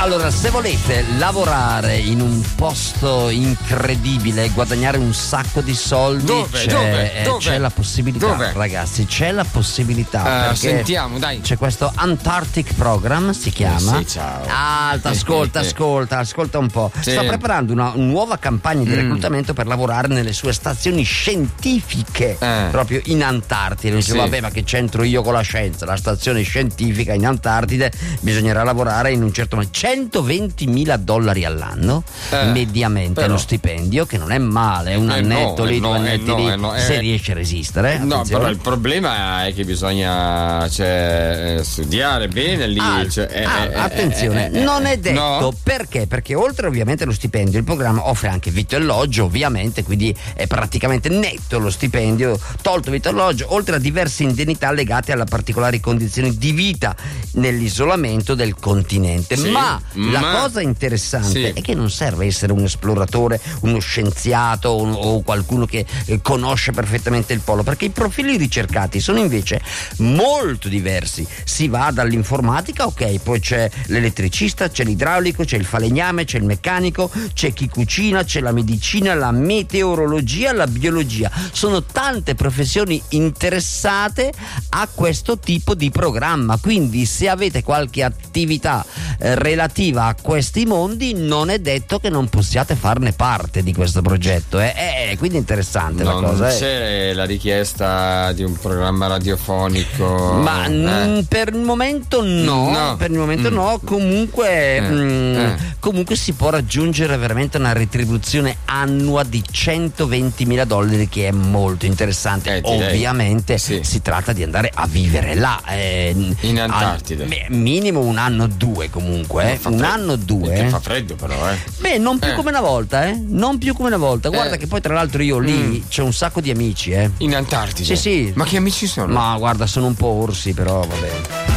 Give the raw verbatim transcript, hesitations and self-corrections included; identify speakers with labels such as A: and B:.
A: Allora, se volete lavorare in un posto incredibile e guadagnare un sacco di soldi,
B: dove?
A: c'è,
B: Dove?
A: eh,
B: Dove?
A: c'è la possibilità,
B: Dove?
A: ragazzi, c'è la possibilità.
B: Uh, sentiamo, dai.
A: C'è questo Antarctic Program, si chiama.
B: Eh sì, ciao.
A: Alta, ascolta, ascolta, ascolta un po'.
B: Sì.
A: Sta preparando una nuova campagna di
B: Mm.
A: reclutamento per lavorare nelle sue stazioni scientifiche,
B: Eh.
A: proprio in Antartide. Dice,
B: Sì.
A: vabbè, ma che c'entro io con la scienza? La stazione scientifica in Antartide, bisognerà lavorare in un certo modo. centoventimila dollari all'anno,
B: Eh,
A: mediamente
B: però.
A: lo stipendio, che non è male, un
B: Eh,
A: annetto
B: no,
A: lì,
B: eh,
A: due
B: no, eh,
A: annetti
B: no,
A: lì,
B: eh, no, eh.
A: se riesce a resistere.
B: No,
A: attenzione.
B: però il problema è che bisogna cioè, eh, studiare bene lì.
A: Ah,
B: cioè, eh,
A: ah,
B: eh,
A: attenzione,
B: eh, eh,
A: non è detto.
B: no?
A: Perché? Perché oltre ovviamente allo stipendio, il programma offre anche vitto e alloggio, ovviamente, quindi è praticamente netto lo stipendio, tolto vitto e alloggio, oltre a diverse indennità legate alle particolari condizioni di vita nell'isolamento del continente.
B: Sì,
A: ma, la
B: ma-
A: cosa interessante
B: sì.
A: è che non serve essere un esploratore, uno scienziato o, o qualcuno che eh, conosce perfettamente il polo, perché i profili ricercati sono invece molto diversi. Si va dall'informatica, ok, poi c'è l'elettricista, c'è l'idraulico, c'è il falegname, c'è il meccanico, c'è chi cucina, c'è la medicina, la meteorologia, la biologia. Sono tante professioni interessate a questo tipo di programma, quindi se avete qualche attività eh, relativa a questi mondi, non è detto che non possiate farne parte di questo progetto. Eh. Eh, quindi è interessante
B: Non
A: la cosa. Eh.
B: c'è la richiesta di un programma radiofonico.
A: Ma
B: eh.
A: mm, per il momento no,
B: No.
A: per il momento
B: Mm.
A: no, comunque,
B: Eh,
A: mm,
B: eh.
A: comunque si può raggiungere veramente una retribuzione annua di centoventimila dollari, che è molto interessante.
B: Eh, direi.
A: Ovviamente
B: Sì.
A: si tratta di andare a vivere là, eh,
B: In
A: al-
B: Antartide.
A: beh, minimo un anno o due comunque, eh,
B: Fa
A: un
B: freddo.
A: anno o due.
B: Perché
A: eh.
B: fa freddo però, eh.
A: Beh, non più
B: Eh.
A: come una volta, eh? Non più come una volta. Guarda
B: Eh.
A: che poi tra l'altro io lì
B: Mm.
A: c'ho un sacco di amici, eh.
B: In Antartide?
A: Sì, sì.
B: Ma che amici sono?
A: Ma guarda, sono un po' orsi, però va bene.